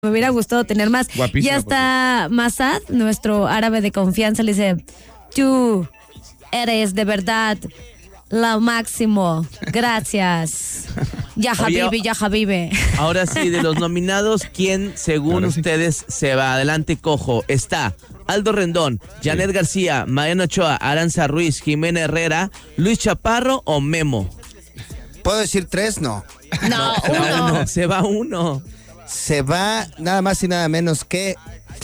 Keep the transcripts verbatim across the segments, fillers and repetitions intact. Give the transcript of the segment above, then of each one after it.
Me hubiera gustado tener más. Guapísima, y hasta Masad, nuestro árabe de confianza, le dice, tú eres de verdad lo máximo. Gracias. Ya Oye, Habibi, ya Habibi. Ahora sí, de los nominados, ¿quién según Ahora sí. ustedes se va? Adelante, Cojo. Está Aldo Rendón, Janet sí. García, Mariano Ochoa, Aranza Ruiz, Jimena Herrera, Luis Chaparro o Memo. ¿Puedo decir tres? No. No, Se va uno. uno. Se va uno. Se va nada más y nada menos que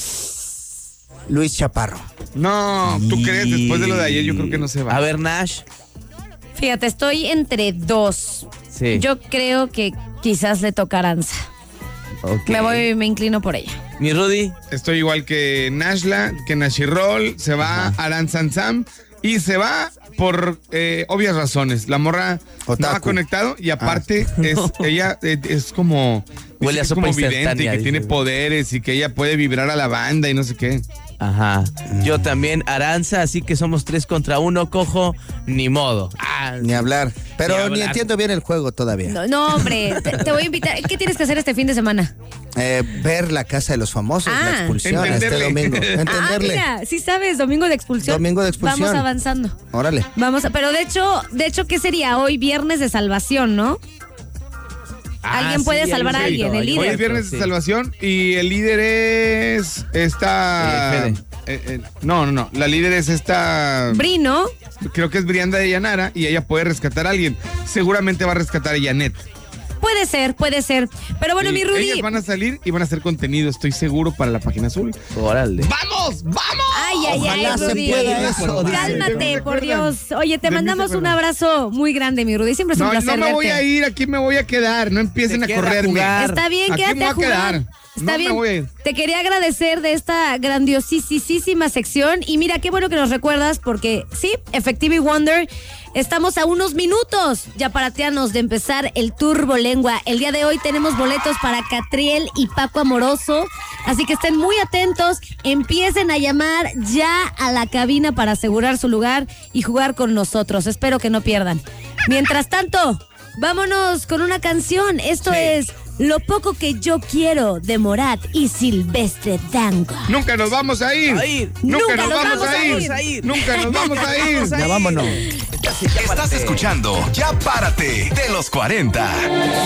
Luis Chaparro. No, ¿tú crees? Después de lo de ayer, yo creo que no se va. A ver, Nash. Fíjate, estoy entre dos. Sí. Yo creo que quizás le toca a Aranza. Ok. Me voy, me inclino por ella. Mi Rudy. Estoy igual que Nashla, que Nashirol, se va Aranzan Sam y se va por eh, obvias razones. La morra Otaku. no ha conectado y aparte es ella eh, es como Huele a es sopa como vidente y instantánea, que dice. tiene poderes y que ella puede vibrar a la banda y no sé qué. Ajá. Yo también, Aranza, así que somos tres contra uno, Cojo, ni modo. Ah, Ni hablar. Pero Ni ni, hablar. entiendo bien el juego todavía. No, no, hombre, te, te voy a invitar. ¿Qué tienes que hacer este fin de semana? Eh, ver La Casa de los Famosos, Ah. la expulsión este Entenderle. domingo. Ah, Entenderle. mira, sí sabes, domingo de expulsión. Domingo de expulsión. Vamos avanzando. Órale. Vamos, a- pero de hecho, de hecho, ¿qué sería hoy? Viernes de salvación, ¿no? ah, Alguien puede hay salvar un a alguien, grito, el hay un Hoy líder. es viernes Sí. de salvación y el líder es esta Eh, eh, eh, no, no, no, la líder es esta Brino. creo que es Brianda de Yanara y ella puede rescatar a alguien. Seguramente va a rescatar a Janet. Puede ser, puede ser. Pero bueno, Y mi Rudy. ellas van a salir y van a hacer contenido, estoy seguro, para la página azul. Órale. ¡Vamos! ¡Vamos! Ay, ay, Ojalá ay, se Rudy. pueda eso, dice. Cálmate, por Dios. Oye, te De mí se mandamos un acuerdan. abrazo muy grande, mi Rudy. Siempre es un No, placer no me voy verte. a ir, aquí me voy a quedar. No empiecen Te a queda correrme. jugar. Está bien, Aquí quédate me voy a a jugar. quedar. Está No me bien. voy a ir. Te quería agradecer de esta grandiosísima sección. Y mira, qué bueno que nos recuerdas, porque sí, Effectively Wonder, estamos a unos minutos ya paratianos de empezar el Turbo Lengua. El día de hoy tenemos boletos para Catriel y Paco Amoroso. Así que estén muy atentos. Empiecen a llamar ya a la cabina para asegurar su lugar y jugar con nosotros. Espero que no pierdan. Mientras tanto, vámonos con una canción. Esto Sí. es Lo poco que yo quiero de Morat y Silvestre Dango. Nunca nos vamos a ir. A ir. Nunca, nos, vamos, a, ir. a ir. Nunca nos vamos a ir. Ya vámonos. Estás escuchando Ya Párate de los cuarenta.